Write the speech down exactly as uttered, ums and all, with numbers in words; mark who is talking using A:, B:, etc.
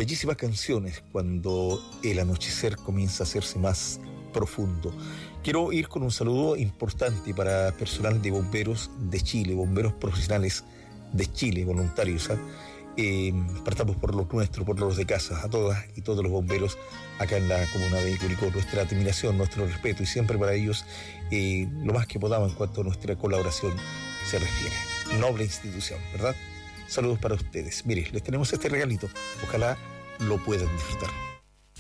A: bellísimas canciones cuando el anochecer comienza a hacerse más profundo. Quiero ir con un saludo importante para personal de bomberos de Chile, bomberos profesionales de Chile, voluntarios. ¿eh? Eh, partamos por los nuestros, por los de casa, a todas y todos los bomberos acá en la comuna de Curicó. Nuestra admiración, nuestro respeto y siempre para ellos eh, lo más que podamos en cuanto a nuestra colaboración se refiere. Noble institución, ¿verdad? Saludos para ustedes. Mire, les tenemos este regalito. Ojalá lo puedan disfrutar.